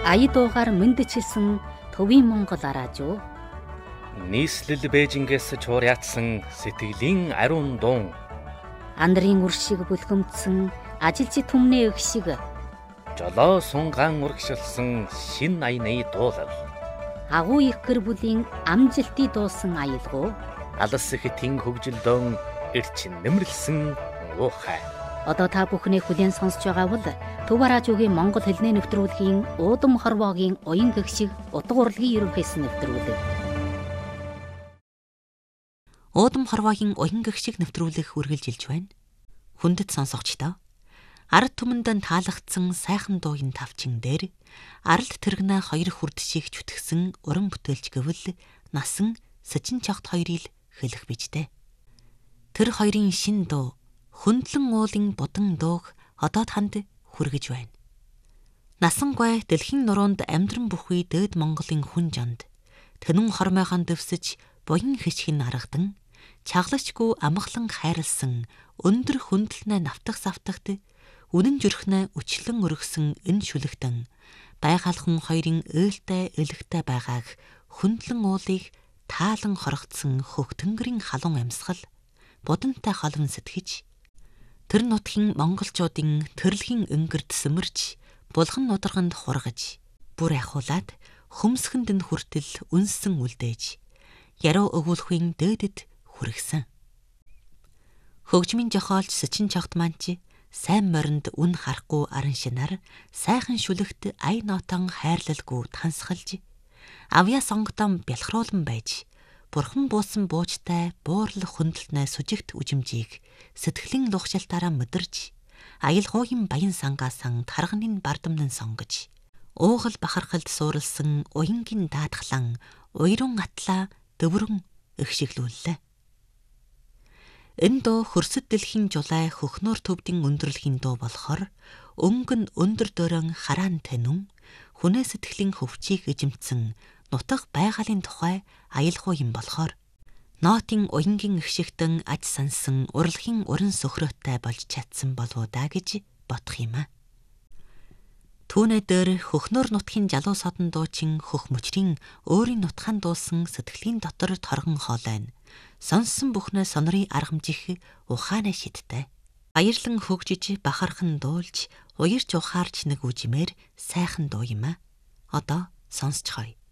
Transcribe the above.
ая дуугаар мэндчилсэн төвийн Монгол араажуу. Нийслэл Бээжингээс чуурьяатсан сэтгэлийн ариун дуун. Андрын үр шиг бүлгэмдсэн ажилчи түмнээ өх шиг. Жолоо сунгаан урагшилсан шин аяны дуулал. Агуу их гэр бүлийн амжилтыг дуулсан аялгуу. Алс хэтийн хөгжилдөөн эрчин нэмэрлсэн уухай. Одоо та бүхний хүлээн сонсож байгаа бол Төв араажуугийн Монгол хэлний нэвтрүүлгийн Уудам хорвоогийн уян гэгшиг утга урлагийн ерөнхийс нэвтрүүлэг. Уудам хорвоогийн уян гэгшиг нэвтрүүлэг үргэлжилж байна. Хүндэт сонсогчдоо ард түмэндэн таалагдсан сайхан дуугийн тавчин дээр аралд тэргэнэ хоёр хүрд шиг чүтгсэн уран бүтээлч гэвэл насан Сэжин чогт хоёрыг хэлэх бижтэй. Тэр хоёрын шин дуу хөндлөн уулын будан дууг одоо танд хүргэж байна. Насангуй дэлхийн нуруунд амьдран бүхий дээд Монголын хүн жанд тэнэн хормойхон дэвсэж буян хичгэн аргадан чаглагчгүй амгалан хайрлсан өндөр хөндлөнэ навтах савтагт үнэн зүрхнэ өчлөн өргсөн энэ шүлэгтэн байгалхан хоёрын ээлтэй элэгтэй байгааг хөндлөн уулыг таалан хорогдсон хөгтөнгөрийн халуун амьсгал будантай холон сэтгэж тэр нутгийн монголчуудын төрөлхийн өнгөрт сэмэрч булган нударганд хургаж бүр ахуулаад хөмсгөнд нь хүртэл үнсэн үлдээж яруу өгүүлэхүйн дээдэд хүргсэн. Хөгжмийн жохоолч Сэжин чогт манч сайн моринд үн харахгүй аран шинаар сайхан шүлэгт ая нотон хайрлалгүй тансгалж авьяа сонготон бялхруулан байж бурхан буусан буучтай буурал хөндлөлтнэ сүжигт үжимжийг сэтгэлийн лухшилтаараа мэдэрч аялгуугийн баян сангаасан тарганын бардамнан сонгож уугал бахархалд суурилсан уянгийн даатгалан уйрун атлаа дөврөн ихшиглүүллээ. Энэ дуу хөрсөд дэлхийн жулай хөхнөр төвдийн өндөрлөхийн дуу болохоор өнгөн өндөр дөрөн хараан танин хүнээ сэтгэлийн хөвчийг эжимтсэн нутаг байгалийн тухай аялгуу юм болохоор нотын уянгийн ихшигтэн аж сансан урлагийн уран сөхрөөтэй болж чадсан болов уу даа гэж бодох юм а. Түүнээ дээр хөхнөр нутгийн жалуу содон дуучин хөх мөчрийн өөрийн нутгаан дуусан сэтгэлийн дотор торгон хоолойн сонссон бүхнээ сонорын аргамжих ухаанаа шидтэй. Баярлан хөгжиж бахархан дуулж уярч ухаарч нэг үжимээр сайхан дуу юм а. Одоо сонсцгоё.